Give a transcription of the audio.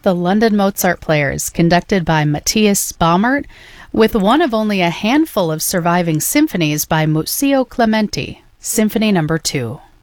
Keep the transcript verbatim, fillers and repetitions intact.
The London Mozart Players, conducted by Matthias Baumert, with one of only a handful of surviving symphonies by Muzio Clementi, Symphony Number two.